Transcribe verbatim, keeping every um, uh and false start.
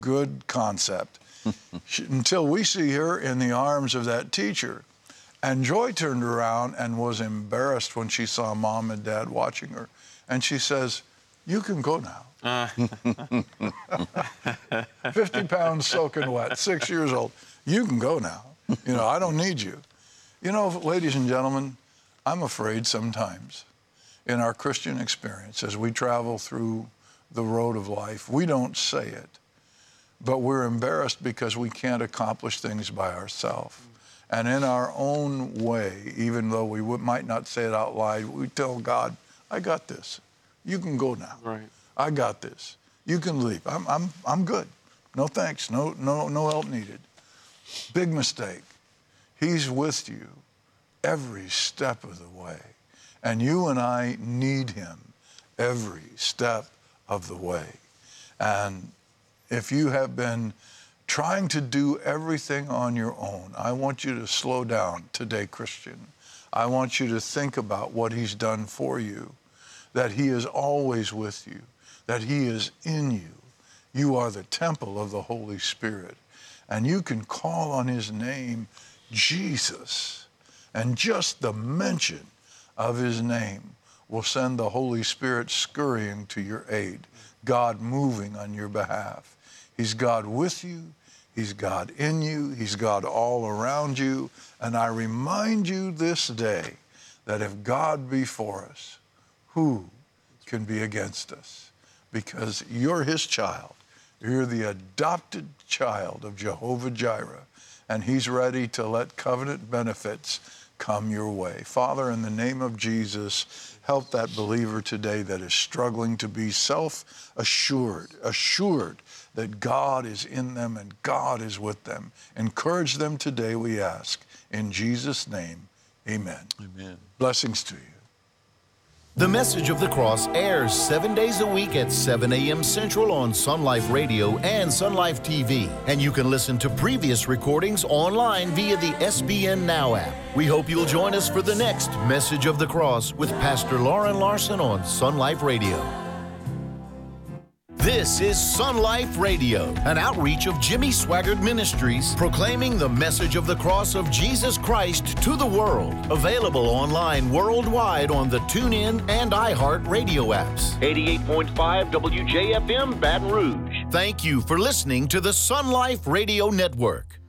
good concept. She, until we see her in the arms of that teacher. And Joy turned around and was embarrassed when she saw Mom and Dad watching her. And she says, "You can go now." Uh. fifty pounds soaking wet, six years old. "You can go now. You know, I don't need you." You know, ladies and gentlemen, I'm afraid sometimes in our Christian experience as we travel through the road of life, we don't say it, but we're embarrassed because we can't accomplish things by ourselves. And in our own way, even though we would, might not say it out loud, we tell God, "I got this. You can go now. Right. I got this. You can leave. I'm, I'm, I'm good. No thanks. No, no, no help needed." Big mistake. He's with you every step of the way. And you and I need him every step of the way. And if you have been trying to do everything on your own, I want you to slow down today, Christian. I want you to think about what he's done for you, that he is always with you, that he is in you. You are the temple of the Holy Spirit, and you can call on his name, Jesus, and just the mention of his name will send the Holy Spirit scurrying to your aid, God moving on your behalf. He's God with you. He's God in you. He's God all around you. And I remind you this day that if God be for us, who can be against us? Because you're his child. You're the adopted child of Jehovah Jireh, and he's ready to let covenant benefits come your way. Father, in the name of Jesus, help that believer today that is struggling to be self-assured, assured that God is in them and God is with them. Encourage them today, we ask. In Jesus' name, amen. Amen. Blessings to you. The Message of the Cross airs seven days a week at seven a.m. Central on Sun Life Radio and Sun Life T V. And you can listen to previous recordings online via the S B N Now app. We hope you'll join us for the next Message of the Cross with Pastor Lauren Larson on Sun Life Radio. This is Sun Life Radio, an outreach of Jimmy Swaggart Ministries, proclaiming the message of the cross of Jesus Christ to the world. Available online worldwide on the TuneIn and iHeart radio apps. eighty-eight point five W J F M, Baton Rouge. Thank you for listening to the Sun Life Radio Network.